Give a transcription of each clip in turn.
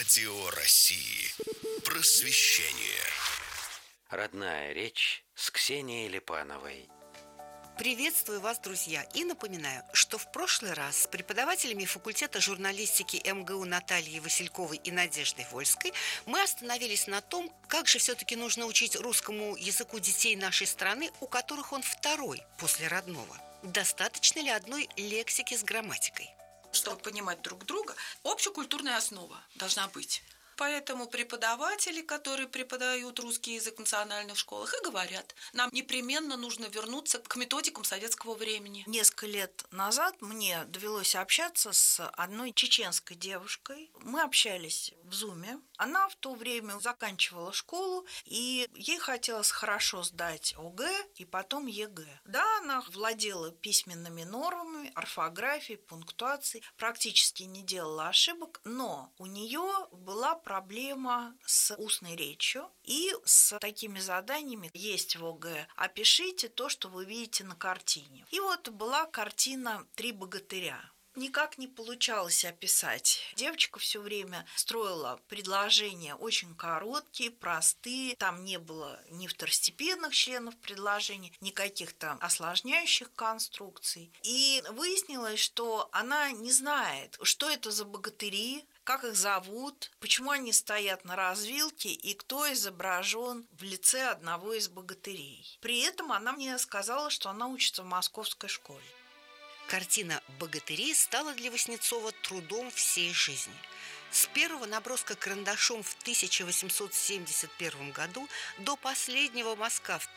Радио России. Просвещение. Родная речь с Ксенией Липановой. Приветствую вас, друзья, и напоминаю, что в прошлый раз с преподавателями факультета журналистики МГУ Натальей Васильковой и Надеждой Вольской мы остановились на том, как же все-таки нужно учить русскому языку детей нашей страны, у которых он второй после родного. Достаточно ли одной лексики с грамматикой? Чтобы понимать друг друга, общекультурная основа должна быть. Поэтому преподаватели, которые преподают русский язык в национальных школах, и говорят, нам непременно нужно вернуться к методикам советского времени. Несколько лет назад мне довелось общаться с одной чеченской девушкой. Мы общались в Зуме. Она в то время заканчивала школу, и ей хотелось хорошо сдать ОГЭ и потом ЕГЭ. Да, она владела письменными нормами, орфографией, пунктуацией, практически не делала ошибок, но у нее была проблема с устной речью и с такими заданиями есть в ОГЭ. Опишите то, что вы видите на картине. И вот была картина «Три богатыря». Никак не получалось описать. Девочка все время строила предложения очень короткие, простые. Там не было ни второстепенных членов предложений, ни каких-то осложняющих конструкций. И выяснилось, что она не знает, что это за богатыри, как их зовут, почему они стоят на развилке и кто изображен в лице одного из богатырей. При этом она мне сказала, что она учится в московской школе. Картина «Богатыри» стала для Васнецова трудом всей жизни. С первого наброска карандашом в 1871 году до последнего мазка в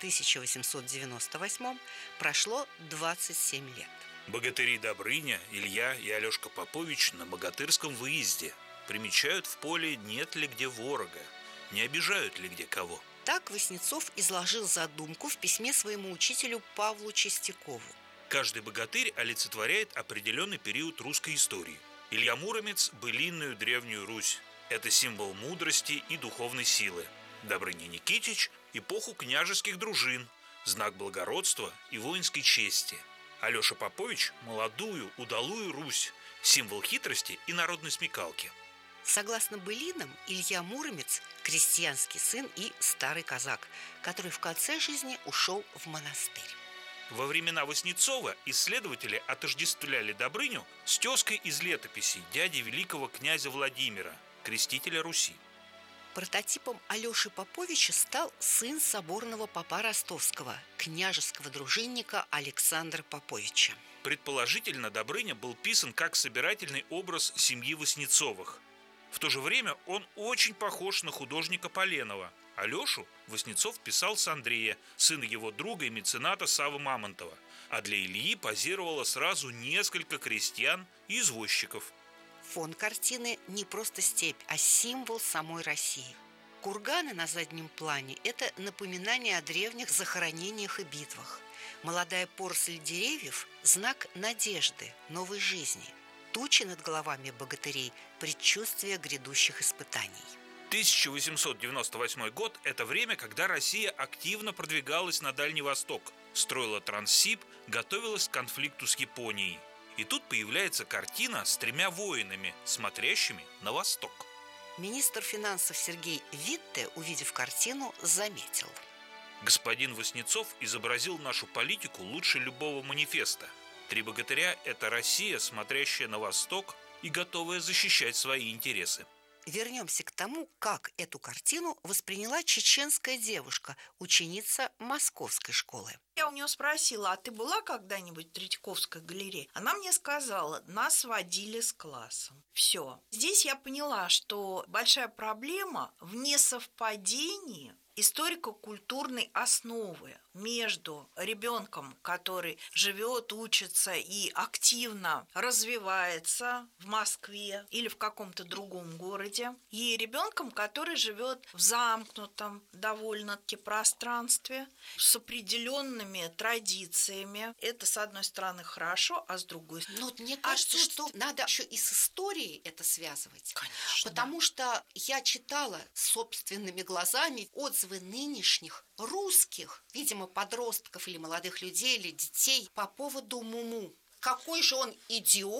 1898 прошло 27 лет. Богатыри Добрыня, Илья и Алешка Попович на богатырском выезде. Примечают в поле, нет ли где ворога, не обижают ли где кого. Так Васнецов изложил задумку в письме своему учителю Павлу Чистякову. Каждый богатырь олицетворяет определенный период русской истории. Илья Муромец – былинную древнюю Русь. Это символ мудрости и духовной силы. Добрыня Никитич – эпоху княжеских дружин, знак благородства и воинской чести. Алеша Попович – молодую, удалую Русь, символ хитрости и народной смекалки. Согласно былинам, Илья Муромец – крестьянский сын и старый казак, который в конце жизни ушел в монастырь. Во времена Васнецова исследователи отождествляли Добрыню с тезкой из летописей дяди великого князя Владимира, крестителя Руси. Прототипом Алеши Поповича стал сын соборного попа ростовского, княжеского дружинника Александра Поповича. Предположительно, Добрыня был писан как собирательный образ семьи Васнецовых. В то же время он очень похож на художника Поленова. Алешу Васнецов писал с Андрея, сына его друга и мецената Саввы Мамонтова, а для Ильи позировало сразу несколько крестьян и извозчиков. Фон картины не просто степь, а символ самой России. Курганы на заднем плане – это напоминание о древних захоронениях и битвах. Молодая поросль деревьев – знак надежды, новой жизни. Тучи над головами богатырей – предчувствие грядущих испытаний. 1898 год – это время, когда Россия активно продвигалась на Дальний Восток, строила Транссиб, готовилась к конфликту с Японией. И тут появляется картина с тремя воинами, смотрящими на восток. Министр финансов Сергей Витте, увидев картину, заметил: господин Васнецов изобразил нашу политику лучше любого манифеста. Три богатыря – это Россия, смотрящая на восток и готовая защищать свои интересы. Вернемся к тому, как эту картину восприняла чеченская девушка, ученица Московской школы. Я у нее спросила, а ты была когда-нибудь в Третьяковской галерее? Она мне сказала, нас водили с классом. Все. Здесь я поняла, что большая проблема в несовпадении историко-культурной основы между ребенком, который живет, учится и активно развивается в Москве или в каком-то другом городе, и ребенком, который живет в замкнутом довольно-таки пространстве с определенными традициями. Это, с одной стороны, хорошо, а с другой стороны... Но мне кажется, что надо еще и с историей это связывать. Конечно. Потому что я читала собственными глазами отзывы нынешних русских, видимо, подростков или молодых людей, или детей по поводу Муму. Какой же он идиот,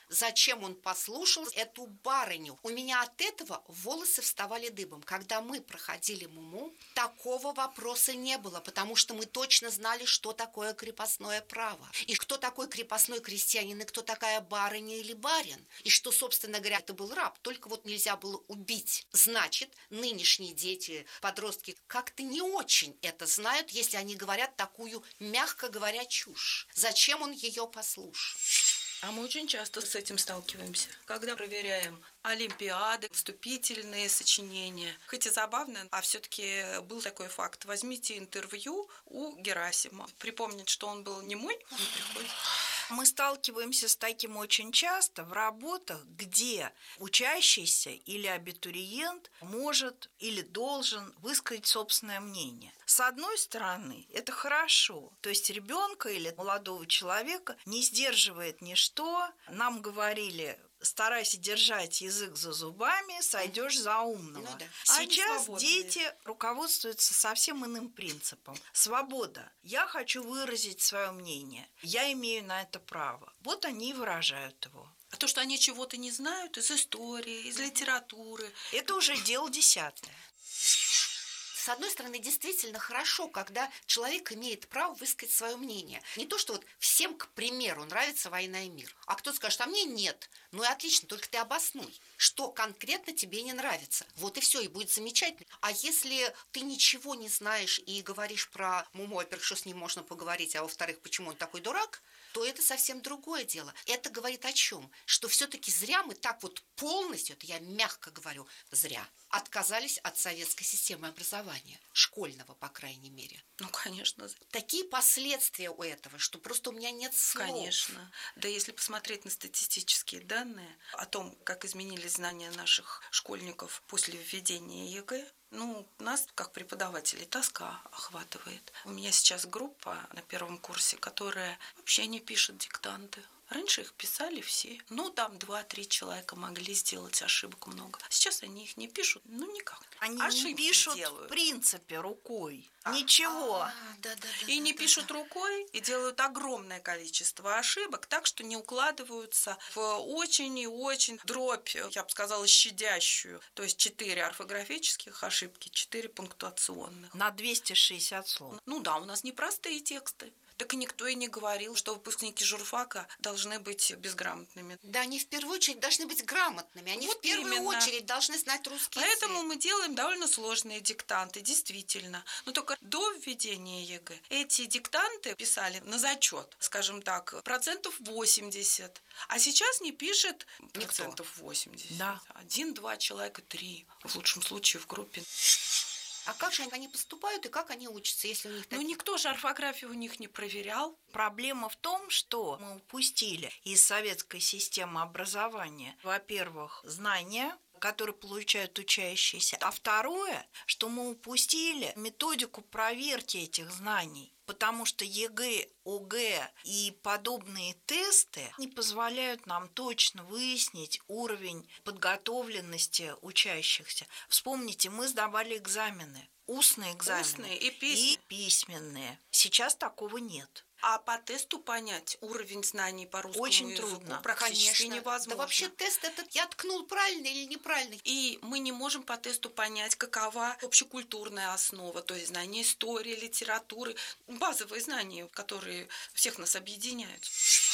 Зачем он послушал эту барыню? У меня от этого волосы вставали дыбом. Когда мы проходили МУМУ, такого вопроса не было, потому что мы точно знали, что такое крепостное право. И кто такой крепостной крестьянин, и кто такая барыня или барин. И что, собственно говоря, это был раб, только вот нельзя было убить. Значит, нынешние дети, подростки как-то не очень это знают, если они говорят такую, мягко говоря, чушь. Зачем он ее послушал? А мы очень часто с этим сталкиваемся, когда проверяем олимпиады, вступительные сочинения. Хоть и забавно, а все-таки был такой факт. Возьмите интервью у Герасима. Припомнить, что он был немой, не приходит. Мы сталкиваемся с таким очень часто в работах, где учащийся или абитуриент может или должен высказать собственное мнение. С одной стороны, это хорошо. То есть ребенка или молодого человека не сдерживает ничто. Нам говорили: старайся держать язык за зубами, сойдешь за умного. Ну да. Сейчас дети руководствуются совсем иным принципом. Свобода. Я хочу выразить свое мнение. Я имею на это право. Вот они и выражают его. А то, что они чего-то не знают из истории, из литературы. Это уже дело десятое. С одной стороны, действительно хорошо, когда человек имеет право высказать свое мнение. Не то, что вот всем, к примеру, нравится «Война и мир», а кто-то скажет: а мне нет. Ну и отлично, только ты обоснуй, что конкретно тебе не нравится. Вот и все, и будет замечательно. А если ты ничего не знаешь и говоришь про МУМУ, во-первых, что с ним можно поговорить, а во-вторых, почему он такой дурак, то это совсем другое дело. Это говорит о чем? Что все-таки зря мы так вот полностью, это я мягко говорю, зря, отказались от советской системы образования, школьного, по крайней мере. Ну, конечно. Такие последствия у этого, что просто у меня нет слов. Конечно. Да если посмотреть на статистические данные о том, как изменились знания наших школьников после введения ЕГЭ, нас, как преподавателей, тоска охватывает. У меня сейчас группа на первом курсе, которая вообще не пишет диктанты. Раньше их писали все. Там 2-3 человека могли сделать, ошибок много. Сейчас они их не пишут, никак. Они ошибки не пишут, делают. в принципе, рукой. Ничего. И не пишут рукой, и делают огромное количество ошибок, так что не укладываются в очень и очень дробь, я бы сказала, щадящую. То есть 4 орфографических ошибки, 4 пунктуационных. На 260 слов. У нас непростые тексты. Так и никто и не говорил, что выпускники журфака должны быть безграмотными. Да, они в первую очередь должны быть грамотными. Они Вот в первую именно. очередь должны знать русский Поэтому язык. мы делаем довольно сложные диктанты, действительно. Но только до введения ЕГЭ эти диктанты писали на зачет, скажем так, 80%. А сейчас не пишет Никто. 80%. Да. 1-2 человека, 3, в лучшем случае, в группе. А как же они поступают и как они учатся, если у них такие... Никто же орфографию у них не проверял. Проблема в том, что мы упустили из советской системы образования, во-первых, знания, которые получают учащиеся, а второе, что мы упустили методику проверки этих знаний. Потому что ЕГЭ, ОГЭ и подобные тесты не позволяют нам точно выяснить уровень подготовленности учащихся. Вспомните, мы сдавали экзамены, устные экзамены Устные и письменные. Сейчас такого нет. А по тесту понять уровень знаний по русскому Очень языку трудно. практически Конечно. невозможно. Да вообще тест этот я ткнул правильно или неправильно. И мы не можем по тесту понять, какова общекультурная основа, то есть знание истории, литературы, базовые знания, которые всех нас объединяют.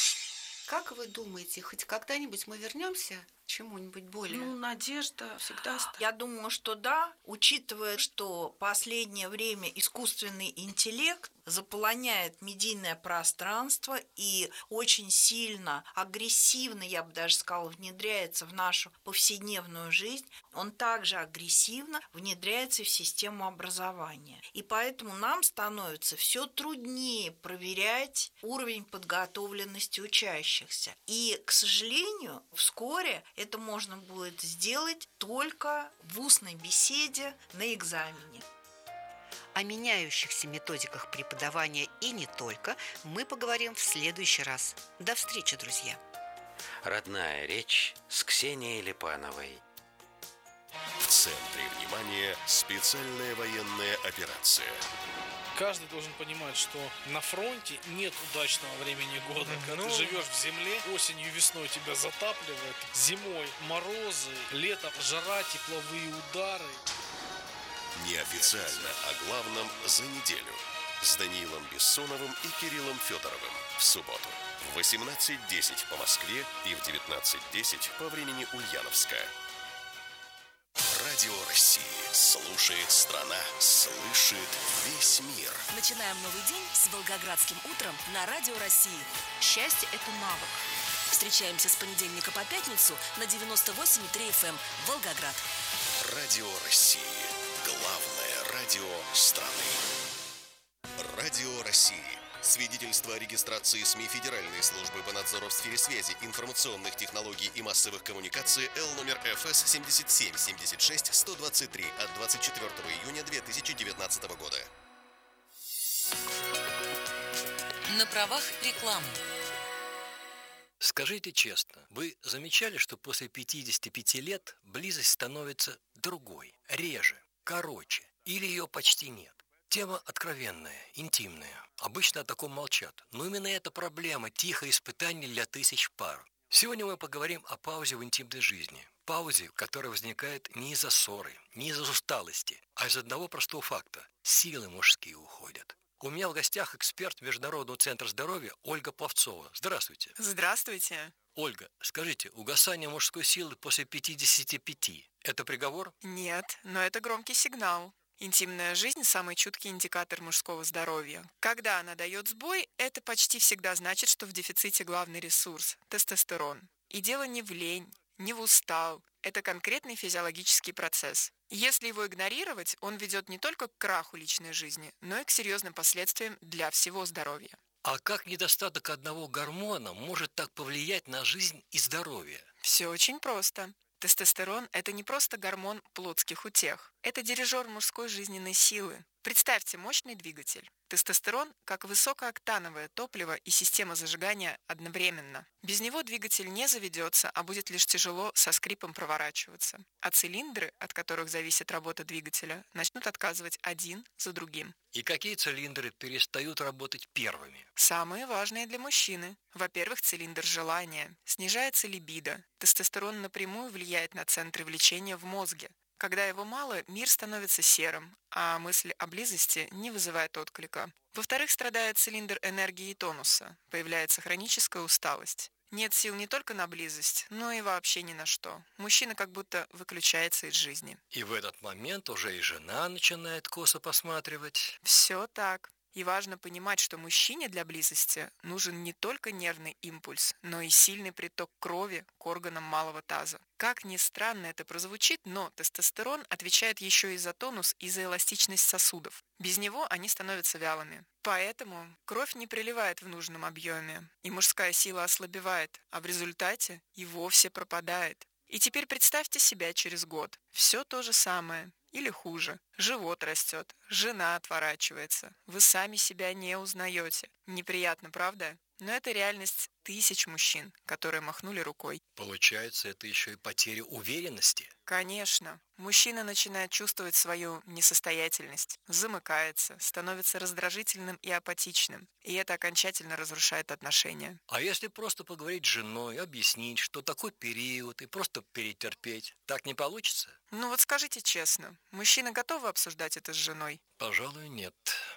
Как вы думаете, хоть когда-нибудь мы вернемся к чему-нибудь более? Надежда всегда остается. Я думаю, что да, учитывая, что последнее время искусственный интеллект заполоняет медийное пространство и очень сильно, агрессивно, я бы даже сказала, внедряется в нашу повседневную жизнь, он также агрессивно внедряется в систему образования. И поэтому нам становится все труднее проверять уровень подготовленности учащихся. И, к сожалению, вскоре это можно будет сделать только в устной беседе на экзамене. О меняющихся методиках преподавания и не только мы поговорим в следующий раз. До встречи, друзья! Родная речь с Ксенией Липановой. В центре внимания специальная военная операция. Каждый должен понимать, что на фронте нет удачного времени года. Когда ты живешь в земле, осенью, весной тебя затапливает, зимой морозы, летом жара, тепловые удары. Неофициально о главном за неделю с Даниилом Бессоновым и Кириллом Федоровым в субботу в 18:10 по Москве и в 19:10 по времени Ульяновска. Радио России. Слушает страна. Слышит весь мир. Начинаем новый день с Волгоградским утром на Радио России. Счастье – это навык. Встречаемся с понедельника по пятницу на 98,3 FM Волгоград. Радио России. Главное радио страны. Радио России. Свидетельство о регистрации СМИ Федеральной службы по надзору в сфере связи, информационных технологий и массовых коммуникаций Л номер ФС 77-76-123 от 24 июня 2019 года. На правах рекламы. Скажите честно, вы замечали, что после 55 лет близость становится другой, реже, короче, или ее почти нет? Тема откровенная, интимная. Обычно о таком молчат. Но именно эта проблема – тихое испытание для тысяч пар. Сегодня мы поговорим о паузе в интимной жизни. Паузе, которая возникает не из-за ссоры, не из-за усталости, а из одного простого факта – силы мужские уходят. У меня в гостях эксперт Международного центра здоровья Ольга Пловцова. Здравствуйте. Здравствуйте. Ольга, скажите, угасание мужской силы после 55 – это приговор? Нет, но это громкий сигнал. Интимная жизнь – самый чуткий индикатор мужского здоровья. Когда она дает сбой, это почти всегда значит, что в дефиците главный ресурс – тестостерон. И дело не в лень, не в устал. Это конкретный физиологический процесс. Если его игнорировать, он ведет не только к краху личной жизни, но и к серьезным последствиям для всего здоровья. А как недостаток одного гормона может так повлиять на жизнь и здоровье? Все очень просто. Тестостерон – это не просто гормон плотских утех. Это дирижер мужской жизненной силы. Представьте мощный двигатель. Тестостерон – как высокооктановое топливо и система зажигания одновременно. Без него двигатель не заведется, а будет лишь тяжело со скрипом проворачиваться. А цилиндры, от которых зависит работа двигателя, начнут отказывать один за другим. И какие цилиндры перестают работать первыми? Самые важные для мужчины. Во-первых, цилиндр желания. Снижается либидо. Тестостерон напрямую влияет на центры влечения в мозге. Когда его мало, мир становится серым, а мысль о близости не вызывает отклика. Во-вторых, страдает цилиндр энергии и тонуса. Появляется хроническая усталость. Нет сил не только на близость, но и вообще ни на что. Мужчина как будто выключается из жизни. И в этот момент уже и жена начинает косо посматривать. Все так. И важно понимать, что мужчине для близости нужен не только нервный импульс, но и сильный приток крови к органам малого таза. Как ни странно это прозвучит, но тестостерон отвечает еще и за тонус и за эластичность сосудов. Без него они становятся вялыми. Поэтому кровь не приливает в нужном объеме, и мужская сила ослабевает, а в результате и вовсе пропадает. И теперь представьте себя через год. Все то же самое. Или хуже. Живот растет, жена отворачивается. Вы сами себя не узнаете. Неприятно, правда? Но это реальность тысяч мужчин, которые махнули рукой. Получается, это еще и потеря уверенности? Конечно. Мужчина начинает чувствовать свою несостоятельность, замыкается, становится раздражительным и апатичным. И это окончательно разрушает отношения. А если просто поговорить с женой, объяснить, что такой период, и просто перетерпеть, так не получится? Ну вот скажите честно, мужчины готовы обсуждать это с женой? Пожалуй, нет.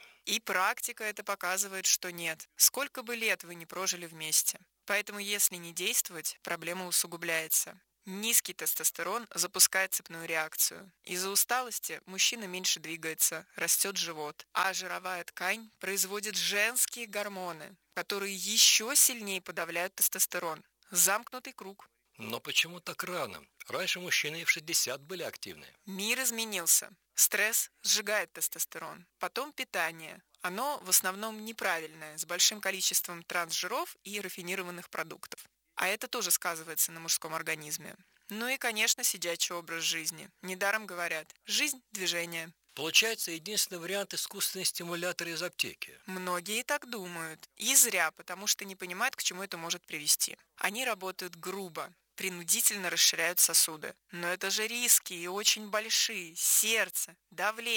И практика это показывает, что нет. Сколько бы лет вы не прожили вместе. Поэтому если не действовать, проблема усугубляется. Низкий тестостерон запускает цепную реакцию. Из-за усталости мужчина меньше двигается, растет живот, а жировая ткань производит женские гормоны, которые еще сильнее подавляют тестостерон. Замкнутый круг. Но почему так рано? Раньше мужчины и в 60 были активны. Мир изменился. Стресс сжигает тестостерон. Потом питание. Оно в основном неправильное, с большим количеством трансжиров и рафинированных продуктов. А это тоже сказывается на мужском организме. Ну и, конечно, сидячий образ жизни. Недаром говорят: жизнь – движение. Получается, единственный вариант – искусственный стимулятор из аптеки. Многие так думают. И зря, потому что не понимают, к чему это может привести. Они работают грубо, принудительно расширяют сосуды. Но это же риски и очень большие. Сердце, давление,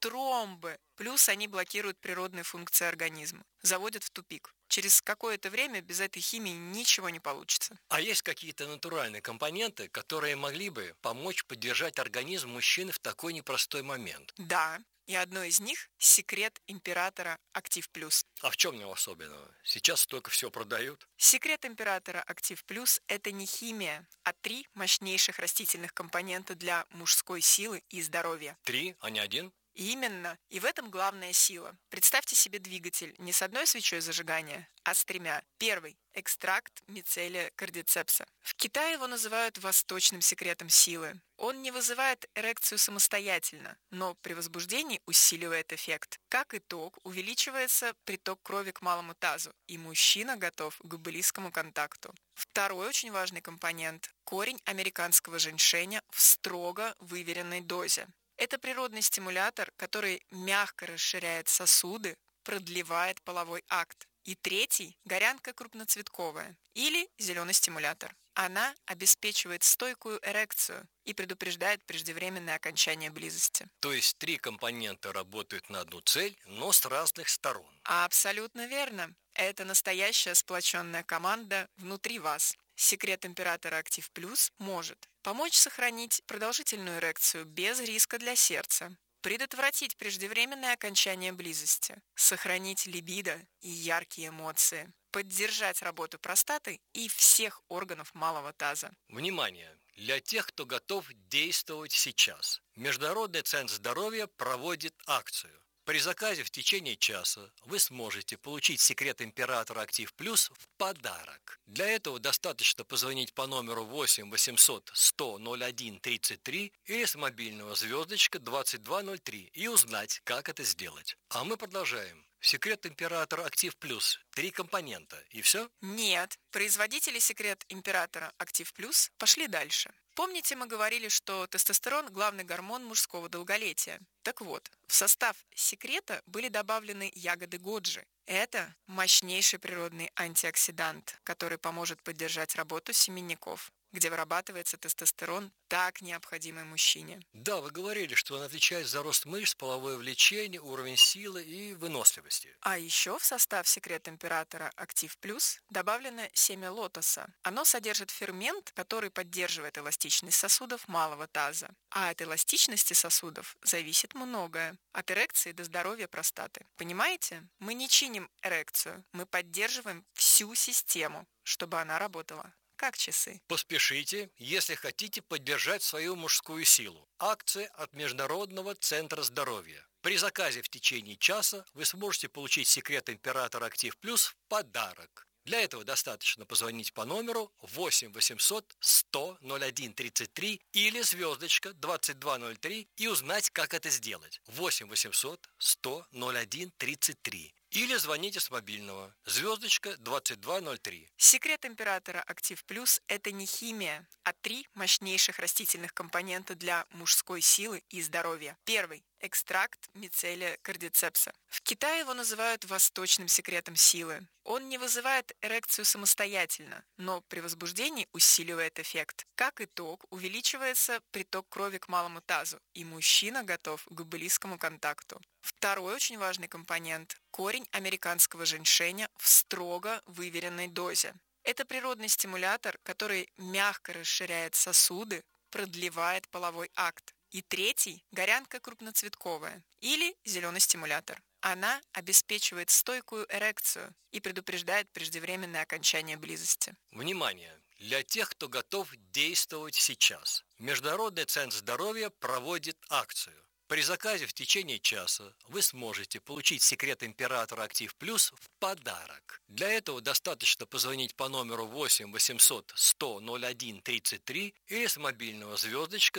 тромбы. Плюс они блокируют природные функции организма, заводят в тупик. Через какое-то время без этой химии ничего не получится. А есть какие-то натуральные компоненты, которые могли бы помочь поддержать организм мужчины в такой непростой момент? Да, и одно из них – секрет императора Актив Плюс. А в чем его особенного? Сейчас столько всего продают. Секрет императора Актив Плюс – это не химия, а 3 мощнейших растительных компонента для мужской силы и здоровья. 3, а не 1? Именно. И в этом главная сила. Представьте себе двигатель не с одной свечой зажигания, а с 3. Первый – экстракт мицелия кардицепса. В Китае его называют восточным секретом силы. Он не вызывает эрекцию самостоятельно, но при возбуждении усиливает эффект. Как итог, увеличивается приток крови к малому тазу, и мужчина готов к близкому контакту. Второй очень важный компонент – корень американского женьшеня в строго выверенной дозе. Это природный стимулятор, который мягко расширяет сосуды, продлевает половой акт. И третий – горянка крупноцветковая или зеленый стимулятор. Она обеспечивает стойкую эрекцию и предупреждает преждевременное окончание близости. То есть 3 компонента работают на одну цель, но с разных сторон. Абсолютно верно. Это настоящая сплоченная команда внутри вас. Секрет императора Актив Плюс может помочь сохранить продолжительную эрекцию без риска для сердца, предотвратить преждевременное окончание близости, сохранить либидо и яркие эмоции, поддержать работу простаты и всех органов малого таза. Внимание! Для тех, кто готов действовать сейчас. Международный центр здоровья проводит акцию. При заказе в течение часа вы сможете получить секрет императора Актив Плюс в подарок. Для этого достаточно позвонить по номеру 8 800 100 01 33 или с мобильного звездочка 2203 и узнать, как это сделать. А мы продолжаем. Секрет императора Актив Плюс. 3 компонента. И все? Нет. Производители секрет императора Актив Плюс пошли дальше. Помните, мы говорили, что тестостерон – главный гормон мужского долголетия? Так вот, в состав секрета были добавлены ягоды годжи. Это мощнейший природный антиоксидант, который поможет поддержать работу семенников, где вырабатывается тестостерон, так необходимый мужчине. Да, вы говорили, что он отвечает за рост мышц, половое влечение, уровень силы и выносливости. А еще в состав секрет императора Актив Плюс добавлено семя лотоса. Оно содержит фермент, который поддерживает эластичность сосудов малого таза. А от эластичности сосудов зависит многое. От эрекции до здоровья простаты. Понимаете? Мы не чиним эрекцию, мы поддерживаем всю систему, чтобы она работала как часы. Поспешите, если хотите поддержать свою мужскую силу. Акция от Международного центра здоровья. При заказе в течение часа вы сможете получить секрет императора Актив Плюс в подарок. Для этого достаточно позвонить по номеру 8 800 100 01 33 или звездочка 2203 и узнать, как это сделать. 8 800 100 01 33. Или звоните с мобильного. Звездочка 2203. Секрет императора Актив Плюс – это не химия, а 3 мощнейших растительных компонента для мужской силы и здоровья. Первый – экстракт мицелия кардицепса. В Китае его называют восточным секретом силы. Он не вызывает эрекцию самостоятельно, но при возбуждении усиливает эффект. Как итог, увеличивается приток крови к малому тазу, и мужчина готов к близкому контакту. Второй очень важный компонент – корень американского женьшеня в строго выверенной дозе. Это природный стимулятор, который мягко расширяет сосуды, продлевает половой акт. И третий – горянка крупноцветковая или зеленый стимулятор. Она обеспечивает стойкую эрекцию и предупреждает преждевременное окончание близости. Внимание! Для тех, кто готов действовать сейчас. Международный центр здоровья проводит акцию. При заказе в течение часа вы сможете получить секрет императора Актив Плюс в подарок. Для этого достаточно позвонить по номеру 8 800 100 01 33 или с мобильного звездочка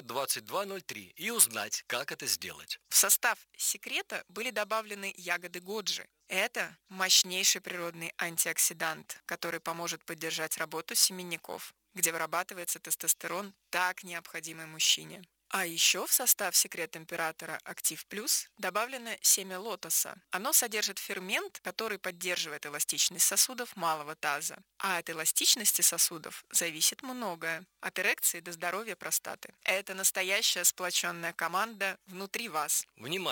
2203 и узнать, как это сделать. В состав секрета были добавлены ягоды годжи. Это мощнейший природный антиоксидант, который поможет поддержать работу семенников, где вырабатывается тестостерон, так необходимый мужчине. А еще в состав секрет императора Актив Плюс добавлено семя лотоса. Оно содержит фермент, который поддерживает эластичность сосудов малого таза. А от эластичности сосудов зависит многое. От эрекции до здоровья простаты. Это настоящая сплоченная команда внутри вас. Внимание!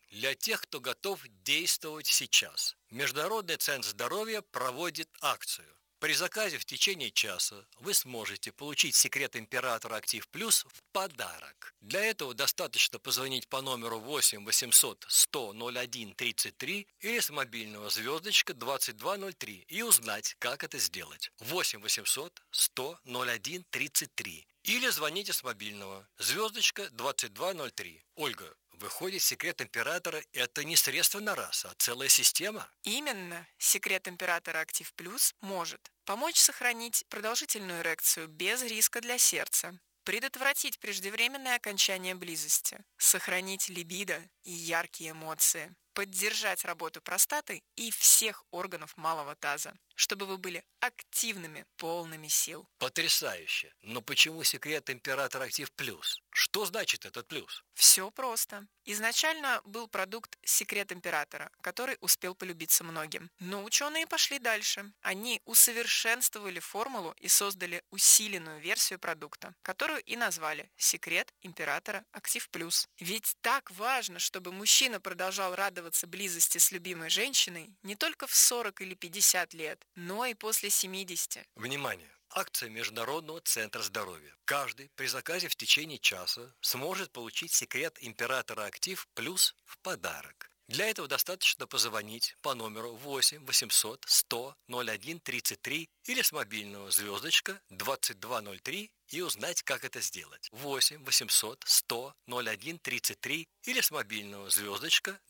для тех, кто готов действовать сейчас. Международный центр здоровья проводит акцию. При заказе в течение часа вы сможете получить секрет императора Актив Плюс в подарок. Для этого достаточно позвонить по номеру 8 800 100 01 33 или с мобильного звездочка 2203 и узнать, как это сделать. 8 800 100 01 33 или звоните с мобильного звездочка 2203. Ольга, выходит, секрет императора – это не средство на раз, а целая система? Именно. Секрет императора Актив Плюс может помочь сохранить продолжительную эрекцию без риска для сердца, предотвратить преждевременное окончание близости, сохранить либидо и яркие эмоции, поддержать работу простаты и всех органов малого таза, чтобы вы были активными, полными сил. Потрясающе! Но почему секрет императора Актив Плюс? Что значит этот плюс? Все просто. Изначально был продукт «Секрет императора», который успел полюбиться многим. Но ученые пошли дальше. Они усовершенствовали формулу и создали усиленную версию продукта, которую и назвали «Секрет императора Актив Плюс». Ведь так важно, чтобы мужчина продолжал радоваться близости с любимой женщиной не только в 40 или 50 лет, но и после 70. Внимание! Акция Международного центра здоровья. Каждый при заказе в течение часа сможет получить секрет императора Актив Плюс в подарок. Для этого достаточно позвонить по номеру 8 800 100 01 33 или с мобильного звездочка 2203 и узнать, как это сделать. 8 800 100 01 33 или с мобильного звездочка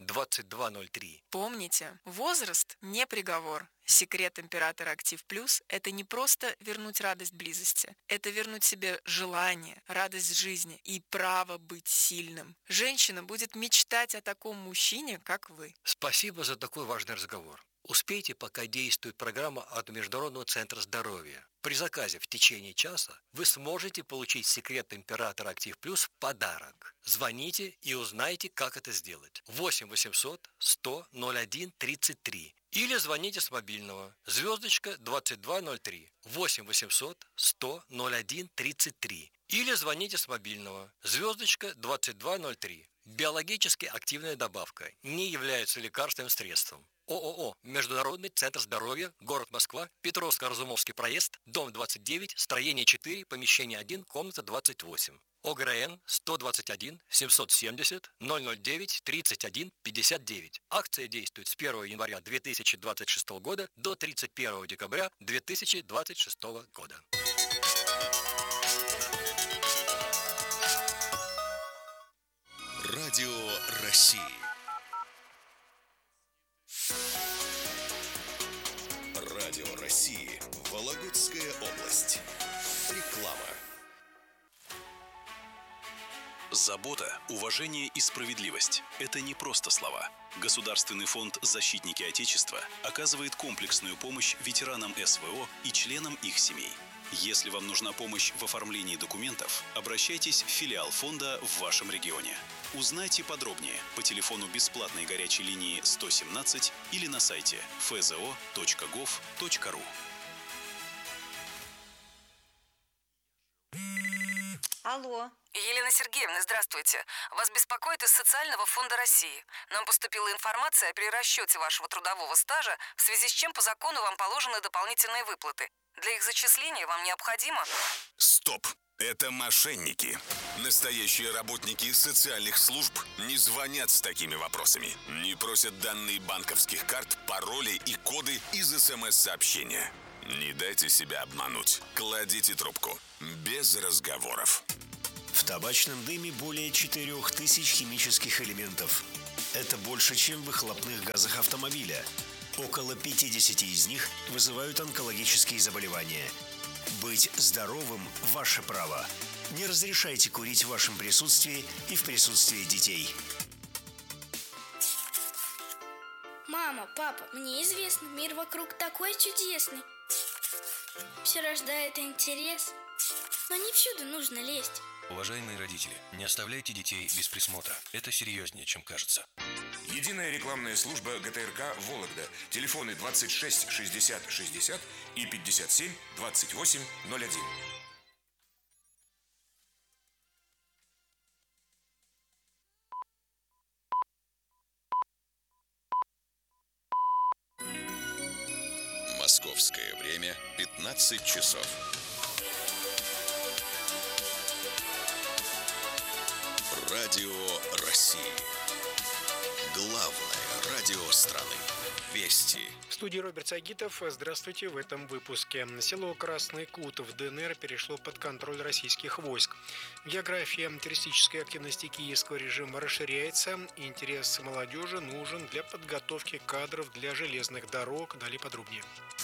2203. Помните, возраст не приговор. Секрет императора Актив Плюс – это не просто вернуть радость близости. Это вернуть себе желание, радость жизни и право быть сильным. Женщина будет мечтать о таком мужчине, как вы. Спасибо за такой важный разговор. Успейте, пока действует программа от Международного центра здоровья. При заказе в течение часа вы сможете получить секрет императора Актив Плюс в подарок. Звоните и узнайте, как это сделать. 8 800 100 01 33 или звоните с мобильного звездочка 2203. 8 800 100 01 33 или звоните с мобильного звездочка 2203. Биологически активная добавка не является лекарственным средством. ООО «Международный центр здоровья», город Москва, Петровско-Разумовский проезд, дом 29, строение 4, помещение 1, комната 28. ОГРН 121 770 009 31 59. Акция действует с 1 января 2026 года до 31 декабря 2026 года. Радио России. Радио России. Вологодская область. Реклама. Забота, уважение и справедливость – это не просто слова. Государственный фонд «Защитники Отечества» оказывает комплексную помощь ветеранам СВО и членам их семей. Если вам нужна помощь в оформлении документов, обращайтесь в филиал фонда в вашем регионе. Узнайте подробнее по телефону бесплатной горячей линии 117 или на сайте fzo.gov.ru. Алло. Елена Сергеевна, здравствуйте. Вас беспокоит из Социального фонда России. Нам поступила информация о перерасчете вашего трудового стажа, в связи с чем по закону вам положены дополнительные выплаты. Для их зачисления вам необходимо... Стоп! Это мошенники. Настоящие работники социальных служб не звонят с такими вопросами. Не просят данные банковских карт, пароли и коды из СМС-сообщения. Не дайте себя обмануть. Кладите трубку. Без разговоров. В табачном дыме более 4000 химических элементов. Это больше, чем в выхлопных газах автомобиля. Около 50 из них вызывают онкологические заболевания. Быть здоровым – ваше право. Не разрешайте курить в вашем присутствии и в присутствии детей. Мама, папа, мне известно, мир вокруг такой чудесный. Все рождает интерес, но не всюду нужно лезть. Уважаемые родители, не оставляйте детей без присмотра. Это серьезнее, чем кажется. Единая рекламная служба ГТРК «Вологда». Телефоны 26 60 60 и 57 28 01. Московское время 15 часов. Радио России. Главное радио страны. Вести. В студии Роберт Сагитов. Здравствуйте. В этом выпуске. Село Красный Кут в ДНР перешло под контроль российских войск. География террористической активности киевского режима расширяется. Интерес молодежи нужен для подготовки кадров для железных дорог. Далее подробнее.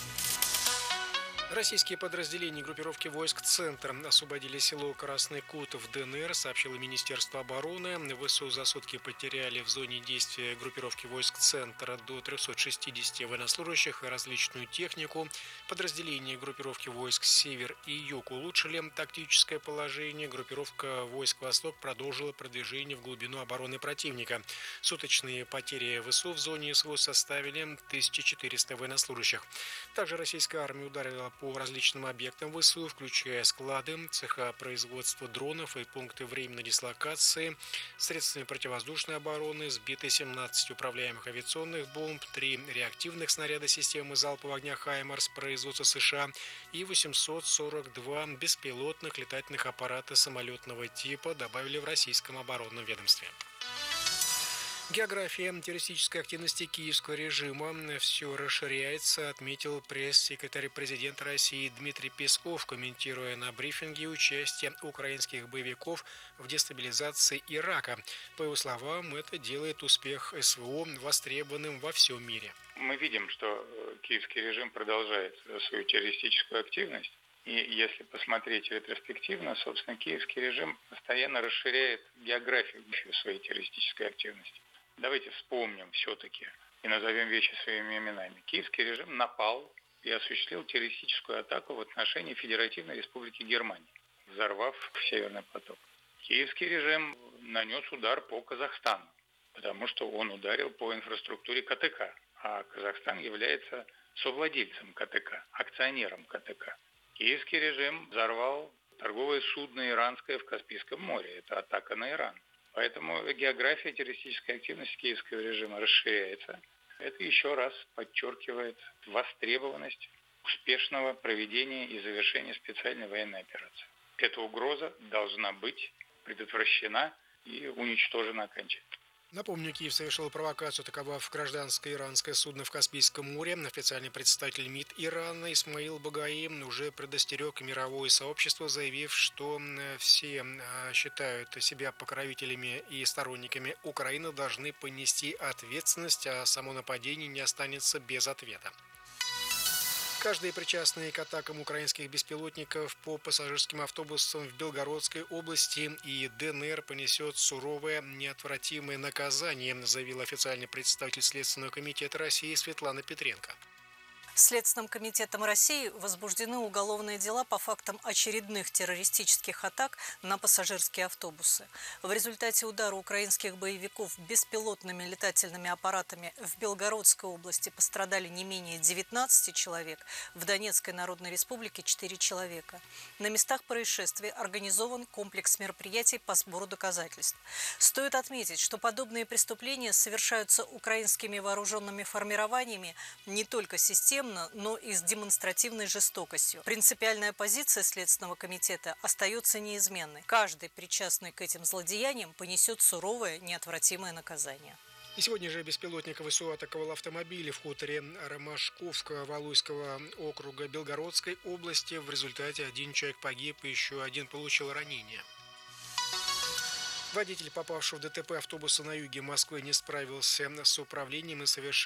Российские подразделения группировки войск «Центр» освободили село Красный Кут в ДНР, сообщило Министерство обороны. ВСУ за сутки потеряли в зоне действия группировки войск «Центр» до 360 военнослужащих и различную технику. Подразделения группировки войск «Север» и «Юг» улучшили тактическое положение. Группировка войск «Восток» продолжила продвижение в глубину обороны противника. Суточные потери ВСУ в зоне СВО составили 1400 военнослужащих. Также российская армия ударила по различным объектам ВСУ, включая склады, цеха производства дронов и пункты временной дислокации, средствами противовоздушной обороны, сбиты 17 управляемых авиационных бомб, 3 реактивных снаряда системы залпового огня «Хаймарс» производства США и 842 беспилотных летательных аппарата самолетного типа добавили в российском оборонном ведомстве. География террористической активности киевского режима все расширяется, отметил пресс-секретарь президента России Дмитрий Песков, комментируя на брифинге участие украинских боевиков в дестабилизации Ирака. По его словам, это делает успех СВО востребованным во всем мире. Мы видим, что киевский режим продолжает свою террористическую активность. И если посмотреть ретроспективно, собственно, киевский режим постоянно расширяет географию своей террористической активности. Давайте вспомним все-таки и назовем вещи своими именами. Киевский режим напал и осуществил террористическую атаку в отношении Федеративной Республики Германии, взорвав Северный поток. Киевский режим нанес удар по Казахстану, потому что он ударил по инфраструктуре КТК, а Казахстан является совладельцем КТК, акционером КТК. Киевский режим взорвал торговое судно иранское в Каспийском море. Это атака на Иран. Поэтому география террористической активности киевского режима расширяется. Это еще раз подчеркивает востребованность успешного проведения и завершения специальной военной операции. Эта угроза должна быть предотвращена и уничтожена окончательно. Напомню, Киев совершил провокацию, атаковав гражданское иранское судно в Каспийском море. Официальный представитель МИД Ирана Исмаил Багаи уже предостерег мировое сообщество, заявив, что все считают себя покровителями и сторонниками Украины, должны понести ответственность, а само нападение не останется без ответа. Каждый причастный к атакам украинских беспилотников по пассажирским автобусам в Белгородской области и ДНР понесет суровое, неотвратимое наказание, заявил официальный представитель Следственного комитета России Светлана Петренко. Следственным комитетом России возбуждены уголовные дела по фактам очередных террористических атак на пассажирские автобусы. В результате удара украинских боевиков беспилотными летательными аппаратами в Белгородской области пострадали не менее 19 человек, в Донецкой Народной Республике 4 человека. На местах происшествий организован комплекс мероприятий по сбору доказательств. Стоит отметить, что подобные преступления совершаются украинскими вооруженными формированиями не только системно, но и с демонстративной жестокостью. Принципиальная позиция Следственного комитета остается неизменной. Каждый, причастный к этим злодеяниям, понесет суровое, неотвратимое наказание. И сегодня же беспилотник ВСУ атаковал автомобили в хуторе Ромашковка Валуйского округа Белгородской области. В результате один человек погиб, и еще один получил ранение. Водитель, попавший в ДТП автобуса на юге Москвы, не справился с управлением и совершил